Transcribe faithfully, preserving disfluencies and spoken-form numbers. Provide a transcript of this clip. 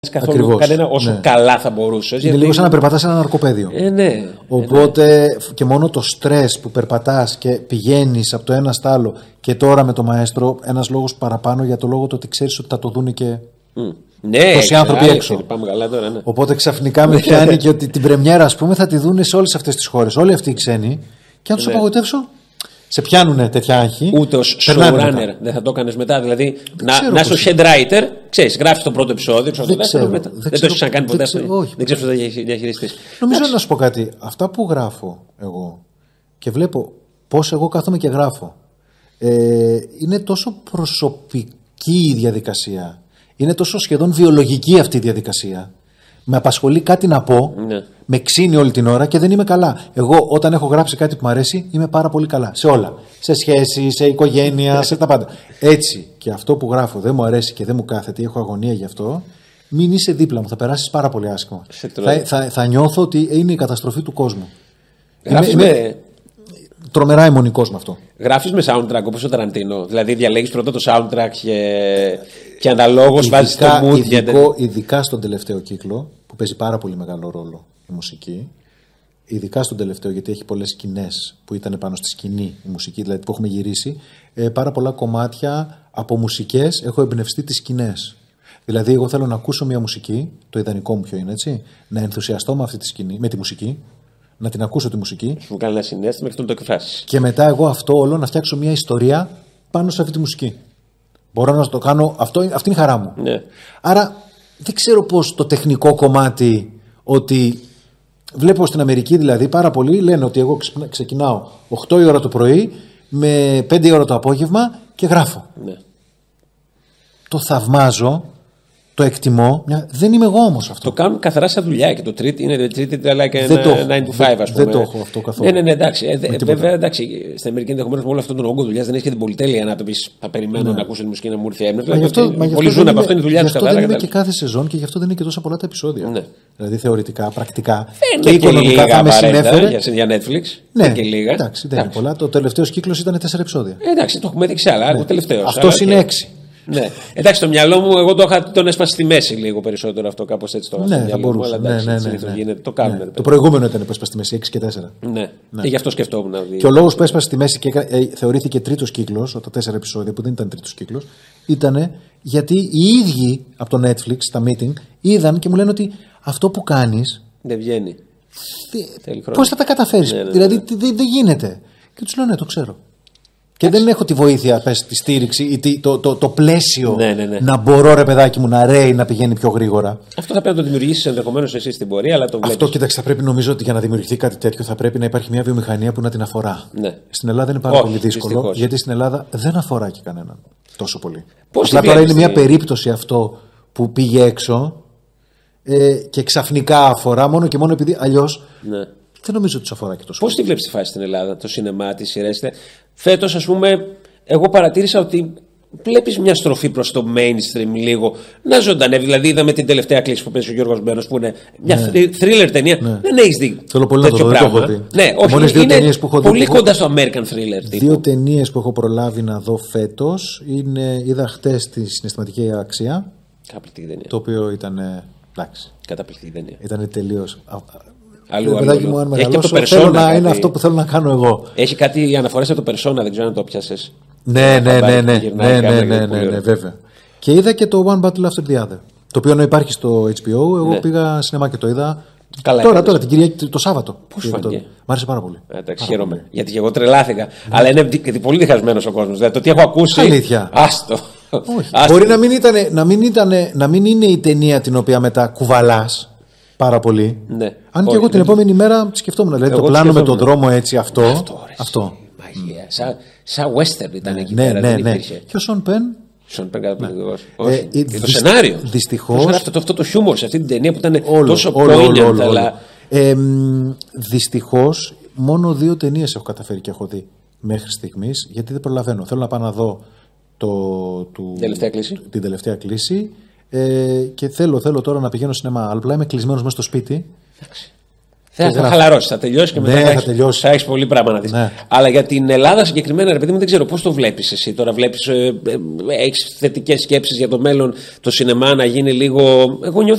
καθόλου κανένα όσο ναι. καλά θα μπορούσε. Είναι γιατί... λίγο σαν να περπατάς σε ένα ναρκοπαίδιο. Ε, ναι. Οπότε ε, ναι. και μόνο το στρες που περπατάς και πηγαίνεις από το ένα στο άλλο και τώρα με το μαέστρο, ένας λόγος παραπάνω για το λόγο το ότι ξέρεις ότι θα το δούνε και mm. ναι, τόσοι άνθρωποι έξω. Πάμε καλά τώρα, ναι. Οπότε ξαφνικά με πιάνει και ότι την πρεμιέρα, ας πούμε, θα τη δούνε σε όλες αυτές τις χώρες. Όλοι αυτοί οι ξένοι. Και αν τους ναι. απογοητεύσω. Σε πιάνουνε τέτοια άγχη. Ούτε ως showrunner δεν θα το έκανες μετά. Δηλαδή να, να είσαι ο head writer, ξέρεις, γράφεις το πρώτο επεισόδιο, το δεύτερο μετά. Δεν, δεν το έχεις ξανακάνει ποτέ αυτό. Δεν ξέρεις πώς θα διαχειριστείς. Νομίζω να σου πω κάτι. Αυτά που γράφω εγώ και βλέπω πώς εγώ κάθομαι και γράφω, ε, είναι τόσο προσωπική η διαδικασία. Είναι τόσο σχεδόν βιολογική αυτή η διαδικασία. Με απασχολεί κάτι να πω, ναι. με ξύνει όλη την ώρα και δεν είμαι καλά. Εγώ όταν έχω γράψει κάτι που μου αρέσει είμαι πάρα πολύ καλά. Σε όλα. Σε σχέση, σε οικογένεια, σε τα πάντα. Έτσι και αυτό που γράφω δεν μου αρέσει και δεν μου κάθεται, έχω αγωνία γι' αυτό, μην είσαι δίπλα μου, θα περάσεις πάρα πολύ άσχημα. Θα, θα, θα νιώθω ότι είναι η καταστροφή του κόσμου. Γράφεις με... με... Τρομερά αιμονικός με αυτό. Γράφεις με soundtrack όπως ο Ταραντίνο. Δηλαδή διαλέγεις πρώτα το soundtrack και, και αναλόγως βάζεις το mood. Ειδικό, ειδικά στον τελευταίο κύκλο που παίζει πάρα πολύ μεγάλο ρόλο η μουσική. Ειδικά στον τελευταίο, γιατί έχει πολλές σκηνές που ήταν πάνω στη σκηνή η μουσική, δηλαδή που έχουμε γυρίσει. Ε, πάρα πολλά κομμάτια από μουσικές έχω εμπνευστεί τις σκηνές. Δηλαδή, εγώ θέλω να ακούσω μια μουσική, το ιδανικό μου ποιο είναι, έτσι, να ενθουσιαστώ με αυτή τη σκηνή, με τη μουσική. Να την ακούσω τη μουσική. Μου κάνει ένα συνέστημα και να το εκφράσει. Και μετά εγώ αυτό όλο να φτιάξω μια ιστορία πάνω σε αυτή τη μουσική. Μπορώ να το κάνω. Αυτό, αυτή είναι η χαρά μου. Ναι. Άρα δεν ξέρω πώς το τεχνικό κομμάτι. Ότι βλέπω στην Αμερική δηλαδή πάρα πολλοί λένε ότι εγώ ξεκινάω οκτώ η ώρα το πρωί με πέντε η ώρα το απόγευμα και γράφω. Ναι. Το θαυμάζω. Το εκτιμώ. Δεν είμαι εγώ όμως αυτό. Το κάνουν καθαρά σαν δουλειά και το τρίτη είναι treated like a nine to five, ας πούμε. Δεν το έχω αυτό καθόλου. Ναι, ναι, ναι, εντάξει. Ε, βέβαια, εντάξει. Στην Αμερική ενδεχομένως με όλο αυτόν τον όγκο δουλειά δεν έχει και την πολυτέλεια να το πει. Θα περιμένω ναι. να ακούσω τη μουσική να μου έρθει έμπνευση. Πολλοί ζουν από αυτό, είναι η δουλειά του. Αυτό δεν είναι και κάθε σεζόν και γι' αυτό δεν είναι και τόσα πολλά τα επεισόδια. Ναι. Δηλαδή θεωρητικά, πρακτικά. Και οικονομικά θα με συνέφερε. Για Netflix. Ναι, και λίγα. Εντάξει, δεν είναι πολλά. Το τελευταίο κύκλο ήταν τέσσερα επεισόδια. Εντάξει, το έχουμε δει σε άλλα. Αυτό είναι έξι. Ναι. Εντάξει, στο μυαλό μου, εγώ το είχα τον έσπασε στη μέση λίγο περισσότερο αυτό, κάπως έτσι το είχα. Ναι, θα μπορούσε. Ναι, ναι, ναι, ναι. Γίνεται, το κάνουμε. Ναι. Το προηγούμενο ήταν που έσπασε στη μέση, έξι και τέσσερα. Ναι. ναι. Και γι' αυτό σκεφτόμουν. Δηλαδή. Και ο λόγος που έσπασε στη μέση και ε, θεωρήθηκε τρίτος κύκλος, τα τέσσερα επεισόδια που δεν ήταν τρίτος κύκλος, ήταν γιατί οι ίδιοι από το Netflix, τα meeting, είδαν και μου λένε ότι αυτό που κάνεις. Δεν βγαίνει. Πώς θα τα καταφέρεις. Ναι, ναι, δηλαδή ναι. δεν δε γίνεται. Και τους λέω ναι, το ξέρω. Και δεν έχω τη βοήθεια, πες, τη στήριξη ή το, το, το πλαίσιο ναι, ναι, ναι. να μπορώ, ρε παιδάκι μου, να ρέει, να πηγαίνει πιο γρήγορα. Αυτό θα πρέπει να το δημιουργήσεις ενδεχομένως εσύ στην πορεία, αλλά το βλέπεις. Αυτό, κοίταξε, θα πρέπει, νομίζω ότι για να δημιουργηθεί κάτι τέτοιο θα πρέπει να υπάρχει μια βιομηχανία που να την αφορά. Ναι. Στην Ελλάδα είναι πάρα Όχι, πολύ δύσκολο, δυστυχώς. γιατί στην Ελλάδα δεν αφορά και κανέναν τόσο πολύ. Πώς απλά τώρα είναι μια περίπτωση αυτό που πήγε έξω ε, και ξαφνικά αφορά μόνο και μόνο επειδή αλλιώς. Ναι. Δεν νομίζω ότι του αφορά και τόσο. Πώς τη βλέπεις τη φάση στην Ελλάδα, το σινεμά, τις σειρές? Φέτος, ας πούμε, εγώ παρατήρησα ότι βλέπεις μια στροφή προς το mainstream λίγο να ζωντανεύει. Δηλαδή, είδαμε την τελευταία κλίση που παίζει ο Γιώργος Μπένος, που είναι μια ναι. thriller ταινία. Ναι. Δεν έχεις δει. Θέλω πολύ τέτοιο να το δω, πράγμα. Ναι, όχι, μόλις δύο είναι που έχω πολύ δει, κοντά στο American thriller. Δύο ταινίες που έχω προλάβει να δω φέτος είναι, είδα χτες τη Συναισθηματική Αξία. Καταπληκτική ταινία. Το οποίο ήταν. Εντάξει. Καταπληκτική ταινία. Ήταν τελείως. Αλλού, αλλού, αλλού. Μου, αν έχει και το Persona, θέλω να κάτι... είναι αυτό που θέλω να κάνω εγώ. Έχει κάτι αναφορές από το Persona, δεν ξέρω αν το πιάσες. Ναι, ναι, ναι, ναι, ναι, ναι, ναι, ναι, ναι, βέβαια. Και είδα και το One Battle After the Other. Το οποίο ενώ υπάρχει στο H B O, εγώ ναι. πήγα σινεμά και το είδα. Καλά, τώρα, τώρα, την Κυριακή, το Σάββατο. Πώς φάνηκε? Μ' άρεσε πάρα πολύ. Εντάξει, χαίρομαι. Πολύ. Γιατί και εγώ τρελάθηκα. Ναι. Αλλά είναι πολύ διχασμένος ο κόσμος. Δηλαδή το τι έχω ακούσει. Αλήθεια. Άστο. Όχι. Άστο. Μπορεί να μην, ήτανε, να, μην ήτανε, να μην είναι η ταινία την οποία μετά κουβαλάς πάρα πολύ. Ναι. Αν και εγώ την επόμενη μέρα σκεφτόμουν. Δηλαδή το πλάνο με τον δρόμο έτσι αυτό. Αυτό. αυτό. Μαγεία. Σαν σα western ήταν εκεί ναι, πέρα. Ναι, δεν ναι. υπήρχε. Και ο Σον Πεν. Σον Πεν καταπληκτικός. Ε, το σενάριο. Δυστυχώς. Αυτό, αυτό το χιούμορ σε αυτή την ταινία που ήταν όλο, τόσο poignant. Αλλά... Ε, δυστυχώς μόνο δύο ταινίες έχω καταφέρει και έχω δει μέχρι στιγμής, γιατί δεν προλαβαίνω. Θέλω να πάω να δω το, του, τελευταία κλίση. την τελευταία κλίση ε, και θέλω, θέλω τώρα να πηγαίνω σινεμά. Αλλά απλά είμαι κλεισμένος μέσα στο σπίτι. Εντάξει. Θα, θα χαλαρώσει, θα τελειώσει και μετά ναι, θα, θα, έχεις, θα έχεις πολύ πράγμα να δεις. Ναι. Αλλά για την Ελλάδα συγκεκριμένα, ρε παιδί μου, δεν ξέρω πώς το βλέπεις εσύ τώρα. Βλέπεις, ε, ε, έχεις θετικές σκέψεις για το μέλλον, το σινεμά να γίνει λίγο. Εγώ νιώθω